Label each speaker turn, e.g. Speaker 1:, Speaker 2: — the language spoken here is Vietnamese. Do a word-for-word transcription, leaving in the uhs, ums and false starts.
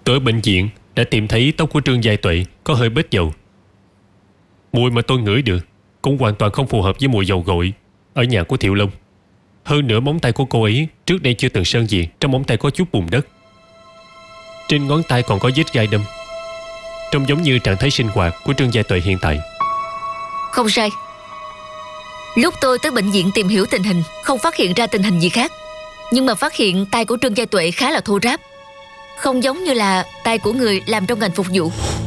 Speaker 1: Tôi ở bệnh viện đã tìm thấy tóc của Trương Giai Tuệ có hơi bết dầu. Mùi mà tôi ngửi được cũng hoàn toàn không phù hợp với mùi dầu gội ở nhà của Thiệu Long. Hơn nữa móng tay của cô ấy trước đây chưa từng sơn gì, trong móng tay có chút bùn đất. Trên ngón tay còn có vết gai đâm, trông giống như trạng thái sinh hoạt của Trương Giai Tuệ hiện tại.
Speaker 2: Không sai. Lúc tôi tới bệnh viện tìm hiểu tình hình, không phát hiện ra tình hình gì khác, nhưng mà phát hiện tay của Trương Giai Tuệ khá là thô ráp, không giống như là tay của người làm trong ngành phục vụ.